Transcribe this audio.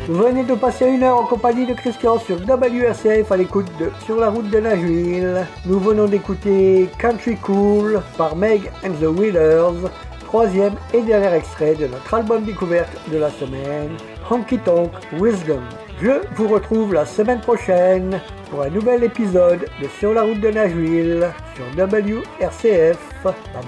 Vous venez de passer 1 heure en compagnie de Christian sur WRCF à l'écoute de Sur la route de Nashville. Nous venons d'écouter Country Cool par Meg and the Wheelers, 3e et dernier extrait de notre album découverte de la semaine, Honky Tonk Wisdom. Je vous retrouve la semaine prochaine pour un nouvel épisode de Sur la route de Nashville sur WRCF. Bye